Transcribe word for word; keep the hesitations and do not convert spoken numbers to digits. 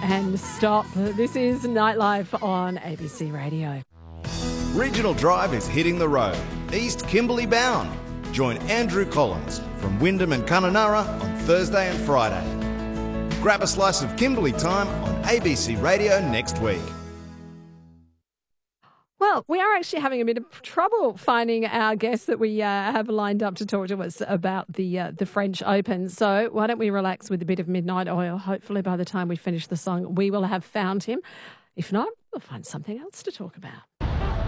and stop. This is Nightlife on A B C Radio. Regional Drive is hitting the road, East Kimberley bound. Join Andrew Collins from Wyndham and Kununurra on Thursday and Friday. Grab a slice of Kimberley time on A B C Radio next week. Well, we are actually having a bit of trouble finding our guests that we uh, have lined up to talk to us about the uh, the French Open. So why don't we relax with a bit of Midnight Oil? Hopefully by the time we finish the song, we will have found him. If not, we'll find something else to talk about.